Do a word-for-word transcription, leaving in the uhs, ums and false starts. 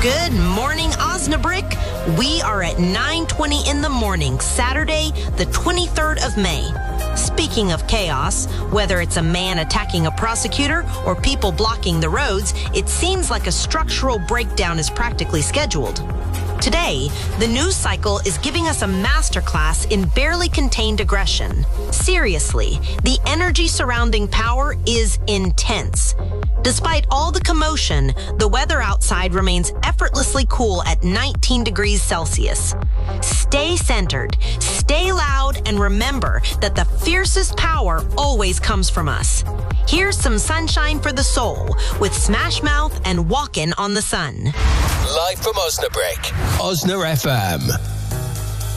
Good morning, Osnabrick. We are at nine twenty in the morning, Saturday, the twenty-third of May. Speaking of chaos, whether it's a man attacking a prosecutor or people blocking the roads, it seems like a structural breakdown is practically scheduled. Today, the news cycle is giving us a masterclass in barely contained aggression. Seriously, the energy surrounding power is intense. Despite all the commotion, the weather outside remains effortlessly cool at nineteen degrees Celsius. Stay centered, stay loud, and remember that the fiercest power always comes from us. Here's some sunshine for the soul with Smash Mouth and Walkin' on the Sun. Live from Osnabrick, Osna F M.